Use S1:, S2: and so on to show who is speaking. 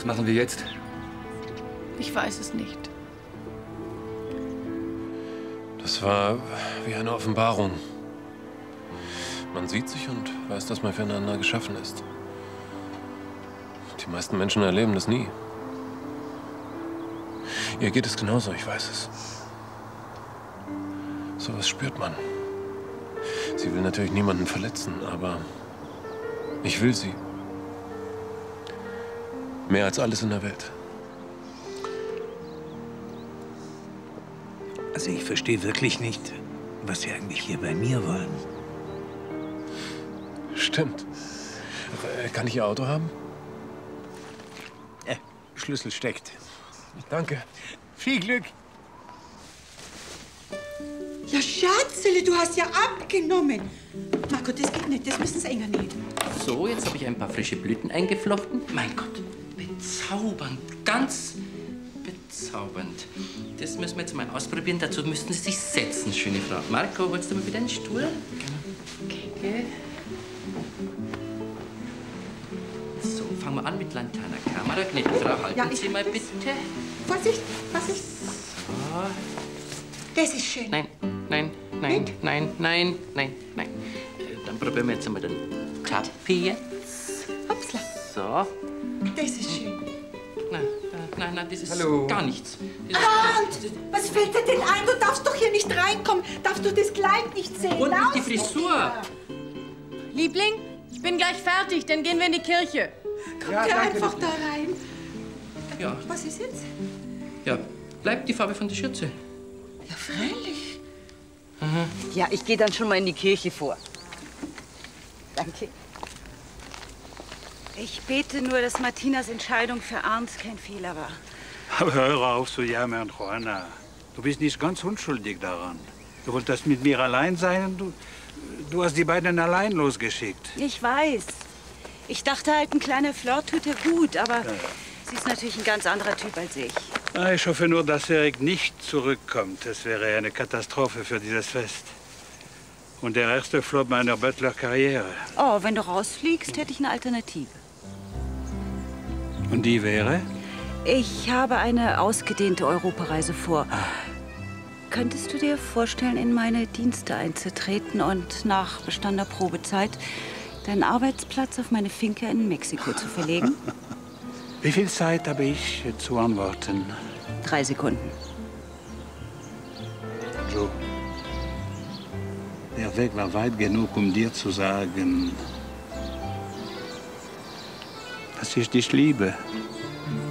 S1: Was machen wir jetzt?
S2: Ich weiß es nicht.
S3: Das war wie eine Offenbarung. Man sieht sich und weiß, dass man füreinander geschaffen ist. Die meisten Menschen erleben das nie. Ihr geht es genauso, ich weiß es. So was spürt man. Sie will natürlich niemanden verletzen, aber ich will sie. Mehr als alles in der Welt.
S4: Also ich verstehe wirklich nicht, was Sie eigentlich hier bei mir wollen.
S3: Stimmt. Kann ich Ihr Auto haben?
S4: Schlüssel steckt.
S3: Danke.
S4: Viel Glück.
S5: Ja, Schatzele, du hast ja abgenommen. Marco, das geht nicht, das müssen Sie enger nähen.
S6: So, jetzt habe ich ein paar frische Blüten eingeflochten. Mein Gott, bezaubernd, ganz bezaubernd. Das müssen wir jetzt mal ausprobieren. Dazu müssten Sie sich setzen, schöne Frau. Marco, holst du mal bitte einen Stuhl? Okay. So, fangen wir an mit Lantana. Kamera, Gnädigfrau, halten Sie mal bitte.
S5: Vorsicht, Vorsicht.
S6: So.
S5: Das ist schön.
S6: Nein, nein, nein, nein, nein, nein, nein. Dann probieren wir jetzt einmal den Tappi jetzt.
S5: Hopsla.
S6: So.
S5: Das ist schön.
S6: Nein, das ist
S1: Hallo.
S6: gar nichts.
S5: Arndt, was fällt dir denn ein? Du darfst doch hier nicht reinkommen. Darfst du das Kleid nicht sehen?
S6: Und
S5: Lauf
S6: die Frisur.
S2: Liebling, ich bin gleich fertig, dann gehen wir in die Kirche.
S5: Kommt ja, einfach da rein.
S6: Ja.
S5: Was ist jetzt?
S6: Ja, bleibt die Farbe von der Schürze.
S5: Ja, freilich.
S6: Aha.
S7: Ja, ich gehe dann schon mal in die Kirche vor. Danke. Ich bete nur, dass Martinas Entscheidung für Arndt kein Fehler war.
S4: Aber hör auf zu jammern, Juana. Du bist nicht ganz unschuldig daran. Du wolltest mit mir allein sein und du hast die beiden allein losgeschickt.
S7: Ich weiß. Ich dachte halt, ein kleiner Flirt tut ihr gut, aber sie ist natürlich ein ganz anderer Typ als ich.
S4: Ich hoffe nur, dass Erik nicht zurückkommt. Das wäre eine Katastrophe für dieses Fest. Und der erste Flop meiner Butler-Karriere.
S7: Oh, wenn du rausfliegst, hätte ich eine Alternative.
S4: Und die wäre?
S7: Ich habe eine ausgedehnte Europareise vor. Könntest du dir vorstellen, in meine Dienste einzutreten und nach bestandener Probezeit deinen Arbeitsplatz auf meine Finca in Mexiko zu verlegen?
S4: Wie viel Zeit habe ich zu antworten?
S7: 3 Sekunden.
S4: Jo. Der Weg war weit genug, um dir zu sagen, dass ich dich liebe.